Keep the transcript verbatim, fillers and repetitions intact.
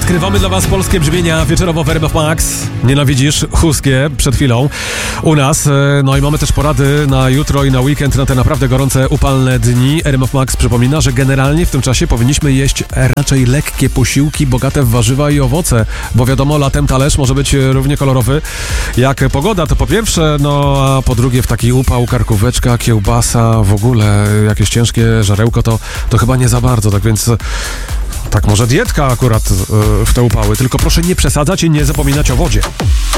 Odkrywamy dla was polskie brzmienia wieczorowo w R M F Max. Nienawidzisz? Huskie przed chwilą u nas. No i mamy też porady na jutro i na weekend, na te naprawdę gorące, upalne dni. R M F Max przypomina, że generalnie w tym czasie powinniśmy jeść raczej lekkie posiłki, bogate w warzywa i owoce, bo wiadomo, latem talerz może być równie kolorowy jak pogoda, to po pierwsze, no a po drugie w taki upał, karkóweczka, kiełbasa, w ogóle jakieś ciężkie żarełko, to, to chyba nie za bardzo, tak więc... Tak, może dietka akurat yy, w te upały, tylko proszę nie przesadzać i nie zapominać o wodzie.